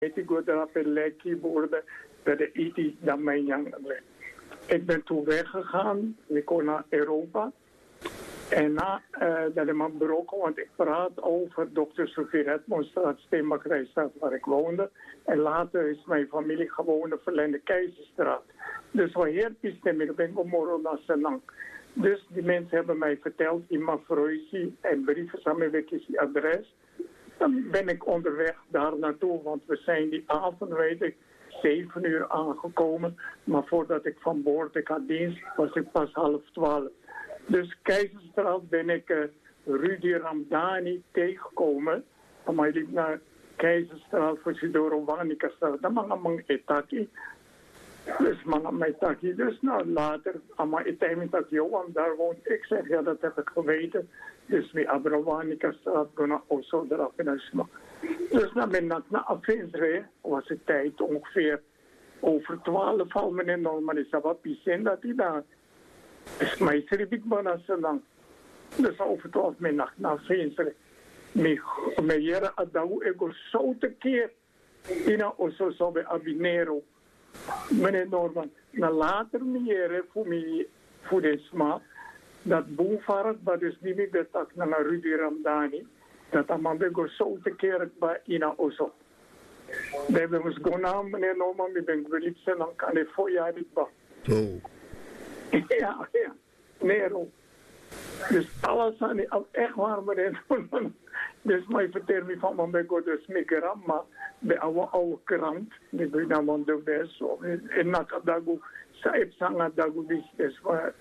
ik word er op een lekkie worden bij de IT dan mijn jang. Ik ben toen weggegaan, ik kon naar Europa. En na dat ik mijn bureau kwam, want ik praat over Dr. Sofie Redmondstraat, Steenbakkerijstraat waar ik woonde. En later is mijn familie gewoond Verlende Keizerstraat. Dus waar hier is ik ben morgen naar Senang. Dus die mensen hebben mij verteld, iemand Vroisi en brieven samen met het adres. Dan ben ik onderweg daar naartoe, want we zijn die avond, weet ik, 7 uur aangekomen. Maar voordat ik van boord ik had dienst, was ik pas 11:30. Dus Keizerstraat ben ik Rudy Ramdani tegengekomen. En hij liep naar Keizerstraat voor Sidoro Wanikastraat. Dan mag ik etaki. Dus mag ik etaki. Dus nou later, maar ik Johan, daar woont ik. Zeg, ja, dat heb ik geweten. Dus we hebben Wanikastraat gaan Osso eraf in Asma. Dus dan ben ik naar Afensre. Was het tijd ongeveer over 12 al meneer Norman is wat piscine dat hij daar. Dus mij schreef bijna zo lang. Dus over 12 middag naar Veensre. Mijn jaren adau ik was zo te keer. Ina osso zo bij Abinero. Meneer Norman, na later meer voor de smaak. Dat boomvark, dat is niet meer betak naar Rudy Ramdani. Dat allemaal ben zo te keer bij Ina osso. We hebben ons gaan meneer Norman, ik ben gelieerd en dan kan ik voor jaar niet bij. Oh. Ja. Nero. Dus alles aan die, echt waar, meneer. Dus mij vertel me van mijn beko de smikkeram, bij oude krant, die ben ik aan de best. En nakadagu, saib sangadagu, is waar.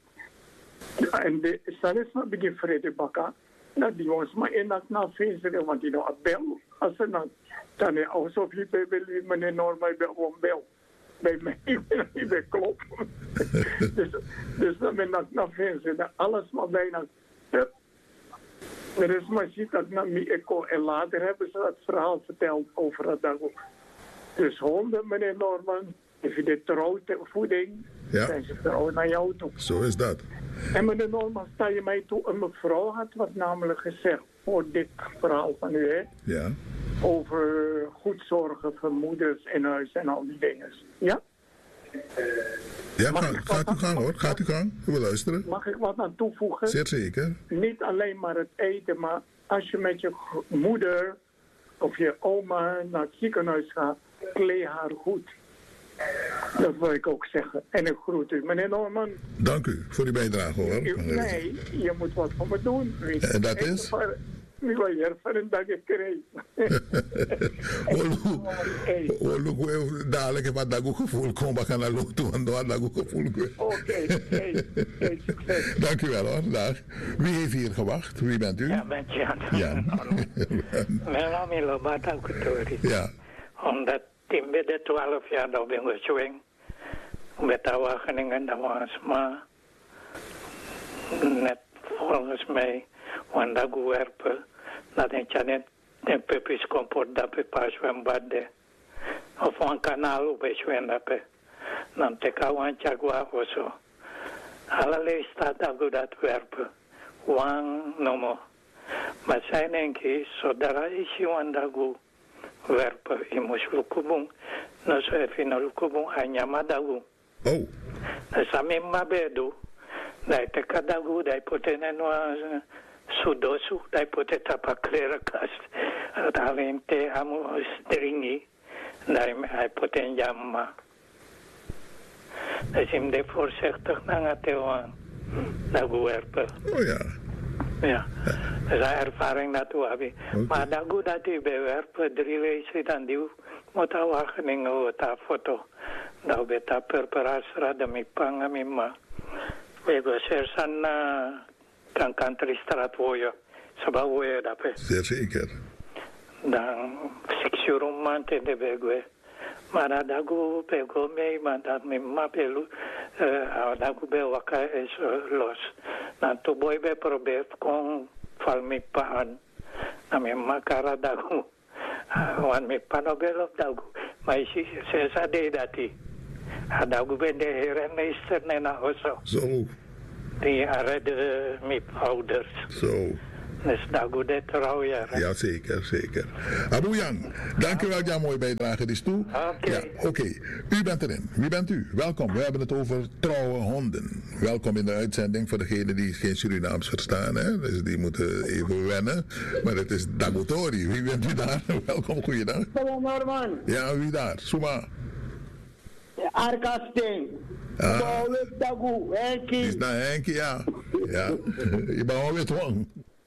En de Salesma begint vrede bakken. Dat die ons maar in dat na feesteren, want die nog bel. Als ze dan is alsof je bij meneer Norman bij een bel. Bij mij, ik ben klop. Dus dan ben ik naar feesteren. Alles maar bijna. Er is maar ziet dat naar mij eco. En later hebben ze dat verhaal verteld over het dag. Dus honden, meneer Norman, als je de trouwvoeding, zijn ze trouw naar jou toe. Zo is dat. En meneer Norman, sta je mij toe, een mevrouw had wat namelijk gezegd voor dit verhaal van u, hè? Ja. Over goed zorgen voor moeders in huis en al die dingen. Ja? Ja, gaat u gang hoor, gaat u gang. We luisteren. Mag ik wat aan toevoegen? Zeer zeker. Niet alleen maar het eten, maar als je met je moeder of je oma naar het ziekenhuis gaat, kleed haar goed. Dat wil ik ook zeggen. En ik groet u. Meneer Norman. Dank u voor uw bijdrage hoor. Nee, je moet wat voor me doen. En dat is? Ik wil hier van een dag kreeg. Dadelijk heb ik dat goed gevoel. Kom maar gaan lopen en dat goed gevoel. Oké, succes. Dank u wel hoor. Dag. Wie heeft hier gewacht? Wie bent u? Ja, ben Jan. Jan. Mijn naam is Lobata Couture. Ja. Omdat in de 12 jaar dat ben ik met de Wageningen, dat was maar net volgens mij, want dat werpen, dat een pepis comport dat pe pas zwembadde. Of een kanaal op een zwembadde. Dan teka wan chagwa of zo. Allerlei staat dat werpen. Wang nomo. Maar zijn enke, zodra is je wan dagu werpen in Moslukubung, no so efina lukubung anyamadagu. Oh. Sami mabedu, dai tekadagu, dai potene no sudosu, dai poteta paklera kast, talente amu stringi, dai ai poten jamma. Dus hem de voorzichtig naar tewan, dagu werpen. Oh ja. Ja, dat is een ervaring dat we hebben. Okay. Maar dat goed dat die bewerpen 3 weken dan die moet al Wageningen met dat foto. Dat we dat preparatie dat met pangen met ma. We gaan zeer aan countrystraat wonen. Zodat we dat. Zeer zeker. Dan 6 uur om maand in de weg. Maar dat goed bego mee, maar dat met ma pelu, dat goed bij wakker is los. Dan toen boy bij probeert kon val me paan. Dan met makara dagu. Want met panobel op dagu. Maar ze zei dat hij. Dagu ben de herenmeester en na osso. Zo. Die redden met ouders. Zo. Dus dat goed het trouw, ja. Ja, zeker, zeker. Abu Jan, dank u wel, ja, mooie bijdrage is toe. Oké. Ja, oké. U bent erin. Wie bent u? Welkom. We hebben het over trouwe honden. Welkom in de uitzending voor degenen die geen Surinaams verstaan. Hè? Dus die moeten even wennen. Maar het is Dagotori. Wie bent u daar? Welkom, goeiedag. Hallo Norman. Ja, wie daar? Suma. Arkasting. Dagu, Henkie. Is naar Henkie, ja. Ja. Je bent alweer twang.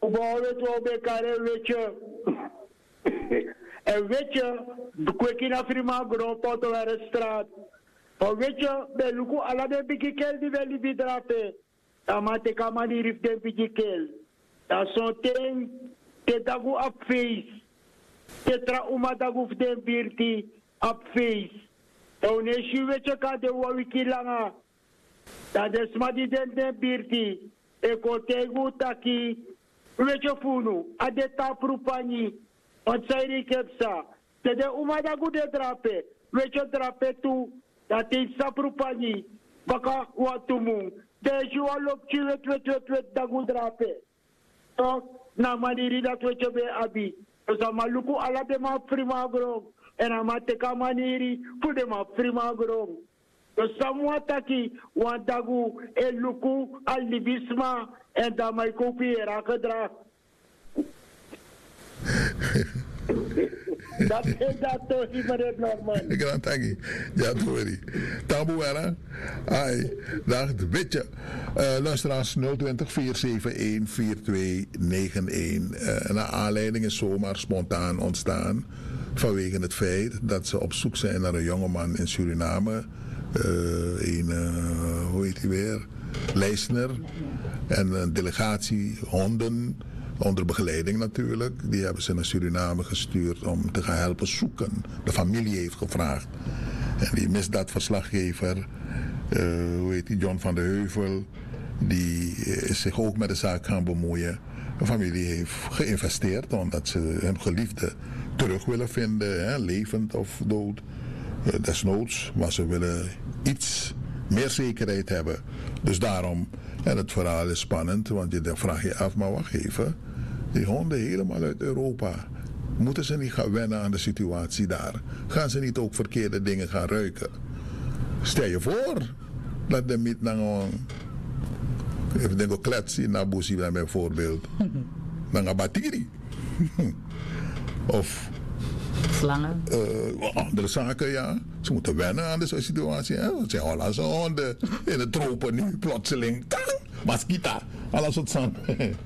En weet je, de kwekina frima grondpot naar de straat. Maar weet je, bij Luku, alle de bigikel die wel die drapen. Dan maak ik aan die rif de bigikel. Dat is zo'n ding, te dagu op face. Te trauma dagu de birti op face. Dan is je weet je, kan de wawiki langa. Dat is maar die de birti. Eko tegu taki. Weet je funu, ade taprupani, want zij rekepsa. De umada gude drape, weet je drape tu, dat is saprupani, baka watumu. De juwa lopchi wet da gude drape. Toch, na maniri dat weet je bij abi. Dus amaluku ala de ma prima grong, en amateka maniri, voor de ma prima grong. Dus samwa taki, want dagu eluku alibisma. En dan mijn kopie gedrag. Dat is dat toch niet meer normaal. Ik ga het ja, sorry. Taboe era. Ai, dag, weet je. Luisteraars 020 471 4291. Naar aanleiding is zomaar spontaan ontstaan. Vanwege het feit dat ze op zoek zijn naar een jongeman in Suriname. Hoe heet hij weer? Leisner. En een delegatie honden, onder begeleiding natuurlijk, die hebben ze naar Suriname gestuurd om te gaan helpen zoeken. De familie heeft gevraagd. En die misdaadverslaggever, hoe heet die, John van de Heuvel, die is zich ook met de zaak gaan bemoeien. De familie heeft geïnvesteerd omdat ze hun geliefde terug willen vinden, hè, levend of dood. Desnoods, maar ze willen iets meer zekerheid hebben. Dus daarom, en het verhaal is spannend, want je dan vraag je af, maar wacht even. Die honden helemaal uit Europa. Moeten ze niet gaan wennen aan de situatie daar? Gaan ze niet ook verkeerde dingen gaan ruiken? Stel je voor dat de niet naar even denk ik kletsen naar Boesie bijvoorbeeld. Naar Batiri. Of slangen. Andere zaken, ja. Ze moeten wennen aan deze situatie. Hè? Het zijn Hollandse honden in de tropen nu plotseling. Tang! Maskita. Alles wat zand.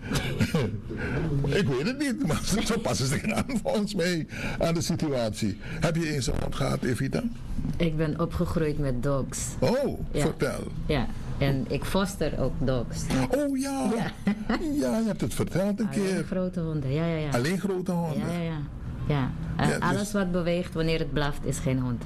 Ik weet het niet, maar zo passen ze zich aan volgens mij aan de situatie. Heb je eens een hond gehad, Evita? Ik ben opgegroeid met dogs. Oh, ja. Vertel. Ja, en ik foster ook dogs. Oh ja. Ja, je hebt het verteld een keer. Alleen grote honden, ja. Alleen grote honden? Ja. Dus alles wat beweegt wanneer het blaft is geen hond.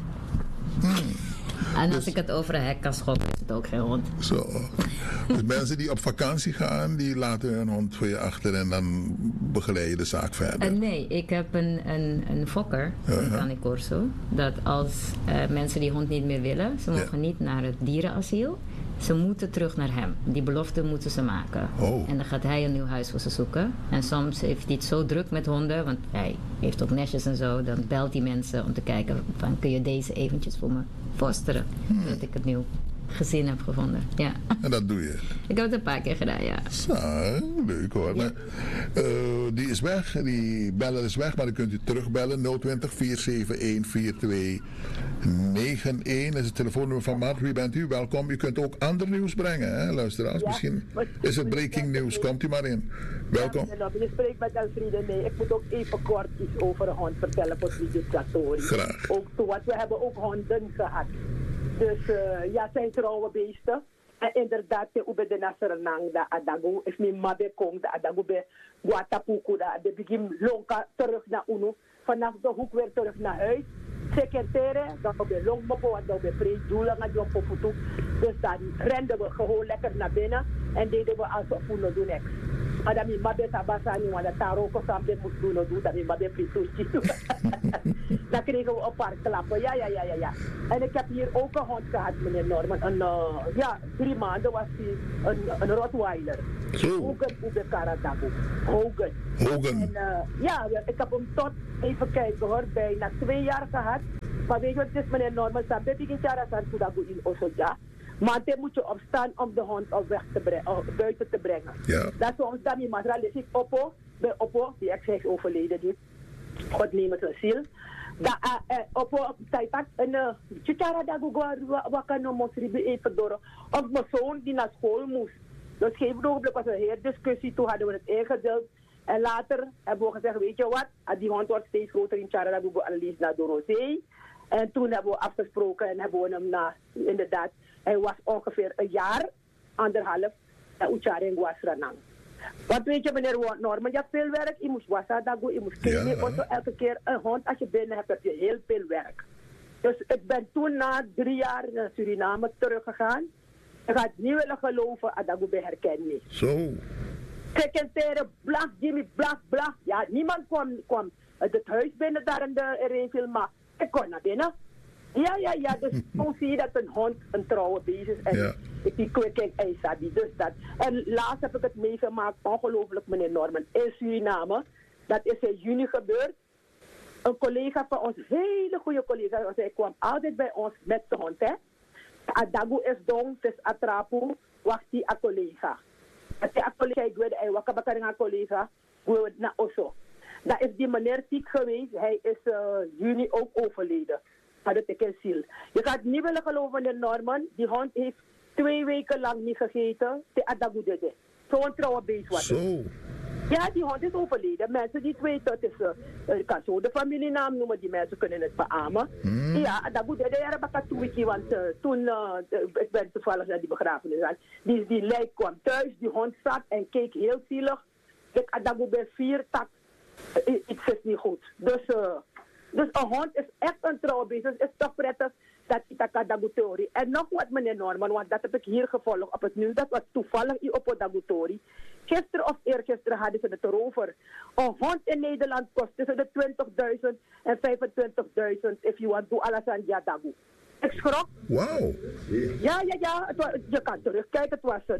En als ik het over een hek kan schoppen, is het ook geen hond. Zo. Dus mensen die op vakantie gaan, die laten hun hond voor je achter en dan begeleid je de zaak verder. Nee, ik heb een fokker, een Canicorso, dat als mensen die hond niet meer willen, ze mogen niet naar het dierenasiel. Ze moeten terug naar hem. Die belofte moeten ze maken. Oh. En dan gaat hij een nieuw huis voor ze zoeken. En soms heeft hij het zo druk met honden, want hij heeft ook nestjes en zo. Dan belt hij mensen om te kijken van, kun je deze eventjes voor me fosteren? Dat ik het nieuw gezin heb gevonden. Ja. En dat doe je? Ik heb het een paar keer gedaan, ja. Zo, leuk hoor. Ja. Die is weg, die beller is weg, maar dan kunt u terugbellen. 020 471 4291 is het telefoonnummer van Maat. Wie bent u? Welkom. U kunt ook ander nieuws brengen, hè, luisteraars. Ja, misschien is het breaking news. Komt u maar in. Welkom. Ja, je spreekt met Elfriede. Nee, ik moet ook even kort iets over een hond vertellen voor die Satori. Graag. Ook zo, want we hebben ook honden gehad. Dus ja, zijn trouwe beesten. En inderdaad, ube de Nasernang, da Adago, is mijn mabe kong, da Adago be Guatapuku, da de begin lonka terug naar Uno. Vanaf de hoek weer terug naar huis. Secretaire, dan op de longbopo, dan op de predoelen, dan op de voet. Dus dan renden we gewoon lekker naar binnen en deden we alsof we nog doen niks. Adami mabe sabasani want taro ko sambe moet doen of doet adami mabe frituurtje. Dan kregen we een paar klappen. Ja. En ik heb hier ook een hond gehad, meneer Norman. 3 maanden was hij een Rottweiler. Hogan Ubekaradago. Hogan. En ik heb hem tot, even kijken hoor, bijna 2 jaar gehad. Maar weet je wat het is, meneer Norman? Sambe begin jaren aan Kudago in Osoja. Maar dan moet je opstaan om de hond op weg te buiten te brengen. Ja. Dat is ons dan niet maar is ik Oppo, bij Oppo, die ex is overleden nu. God neem het zijn ziel. Oppo, tijd en chichara da wakano mosribe even door. Of mijn zoon die naar school moest. Dus geen ogenblik was een hele discussie, toen hadden we het ingedeeld. En later hebben we gezegd, weet je wat, die hond wordt steeds groter in Chara da Analyse naar Dorozee. En toen hebben we afgesproken en hebben we hem inderdaad, hij was ongeveer 1 jaar, 1,5, en Ucharing was Ranang. Wat weet je meneer Norman, je hebt veel werk, je moest wasadago, je moest kleding, elke keer een hond, als je binnen hebt, heb je heel veel werk. Dus ik ben toen na 3 jaar naar Suriname teruggegaan. Ik had niet willen geloven, adago bij herkenning. Zo. Secretaire, blak, Jimmy, blak. Ja, niemand kwam het huis binnen daar in de Rijnville, maar ik kon naar binnen. Ja. Dus toen zie je dat een hond een trouwe beest is. En die kweking Eisabi. Dus dat. En laatst heb ik het meegemaakt, ongelooflijk meneer Norman, in Suriname. Dat is in juni gebeurd. Een collega van ons, hele goede collega, hij kwam altijd bij ons met de hond. Hè. Adagu is dong, het is atrapu, wacht die a collega. Als die a collega, ik weet, hij wakabakaring a collega, we naar Osso. Dat is die meneer ziek geweest, hij is juni ook overleden. Had het ik ziel. Je gaat niet willen geloven meneer Norman, die hond heeft 2 weken lang niet gegeten, te adagu dede. Zo'n trouwe beest was het. Zo. Ja, die hond is overleden. Mensen die weten, het is, ik kan zo de familienaam noemen, die mensen kunnen het beamen. Ja, dat moet de jaren bakatoewiki, want toen, ik ben toevallig naar die begrafenis aan, die lijk kwam thuis, die hond zat en keek heel zielig. Ik had dat bij 4 tak, iets is niet goed. Dus een hond is echt een trouwe beest, dus het is toch prettig dat ik dat theorie. En nog wat meneer Norman, want dat heb ik hier gevolgd op het nieuws, dat was toevallig op dat theorie. Gisteren of eergisteren hadden ze het erover. Een hond in Nederland kost tussen de 20.000 en 25.000 if you want to alasan jadagu. Ik schrok. Wauw. Ja. Je kan terugkijken. Het was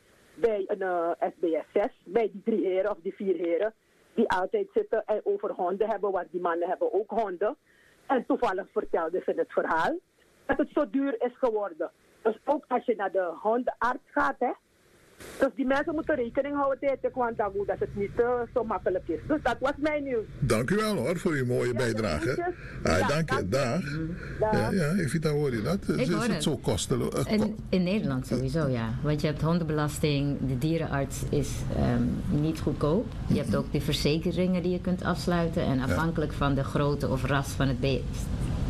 bij een SBS 6, bij die 3 heren of die 4 heren, die altijd zitten en over honden hebben, want die mannen hebben ook honden. En toevallig vertelden ze het verhaal dat het zo duur is geworden. Dus ook als je naar de hondenarts gaat, hè. Dus die mensen moeten rekening houden tegen dat het niet zo makkelijk is. Dus dat was mijn nieuws. Dank u wel hoor voor uw mooie bijdrage. Dank je. Dag. Ja, Evita, hoor je dat? Ik hoor het zo kosteloos? In Nederland sowieso, ja. Want je hebt hondenbelasting, de dierenarts is niet goedkoop. Je hebt ook de verzekeringen die je kunt afsluiten. En afhankelijk van de grootte of ras van het beest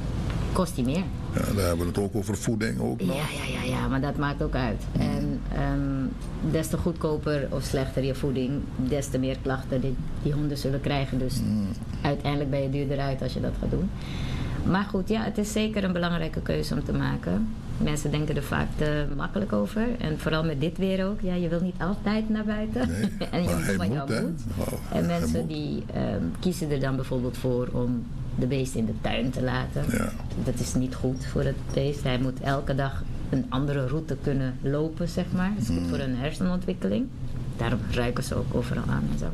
kost die meer. Ja, daar hebben we het ook over voeding ook nog. Ja, maar dat maakt ook uit. En des te goedkoper of slechter je voeding, des te meer klachten die honden zullen krijgen. Dus uiteindelijk ben je duurder uit als je dat gaat doen. Maar goed, ja, het is zeker een belangrijke keuze om te maken. Mensen denken er vaak te makkelijk over. En vooral met dit weer ook. Ja, je wil niet altijd naar buiten. Nee, en je maar moet. En mensen die kiezen er dan bijvoorbeeld voor om de beest in de tuin te laten. Ja. Dat is niet goed voor het beest. Hij moet elke dag een andere route kunnen lopen, zeg maar. Dat is goed voor een hersenontwikkeling. Daarom ruiken ze ook overal aan en zo.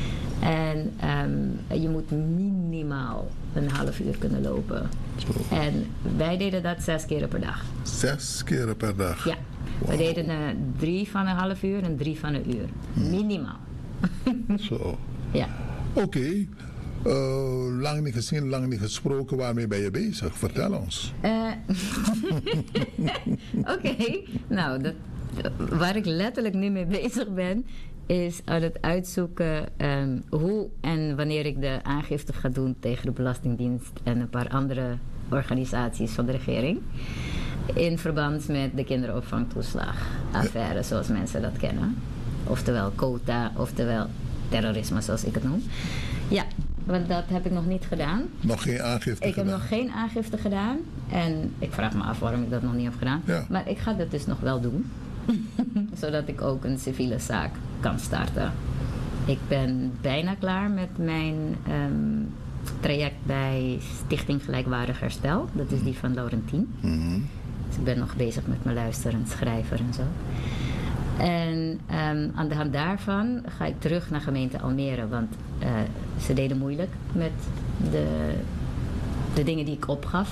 En je moet minimaal een half uur kunnen lopen. Zo. En wij deden dat 6 keer per dag. 6 keer per dag? Ja. Wow. We deden 3 van een half uur en 3 van een uur. Minimaal. Zo. Ja. Oké. Lang niet gezien, lang niet gesproken. Waarmee ben je bezig? Vertel ons. Oké. Nou, waar ik letterlijk nu mee bezig ben, is aan het uitzoeken hoe en wanneer ik de aangifte ga doen tegen de Belastingdienst en een paar andere organisaties van de regering. In verband met de kinderopvangtoeslagaffaire, zoals mensen dat kennen. Oftewel quota, oftewel terrorisme, zoals ik het noem. Ja, want dat heb ik nog niet gedaan. Nog geen aangifte gedaan? Ik heb nog geen aangifte gedaan. En ik vraag me af waarom ik dat nog niet heb gedaan. Ja. Maar ik ga dat dus nog wel doen. Zodat ik ook een civiele zaak kan starten. Ik ben bijna klaar met mijn traject bij Stichting Gelijkwaardig Herstel. Dat is die van Laurentien. Dus ik ben nog bezig met mijn luisteren, schrijver en zo. En aan de hand daarvan ga ik terug naar gemeente Almere. Want ze deden moeilijk met de dingen die ik opgaf.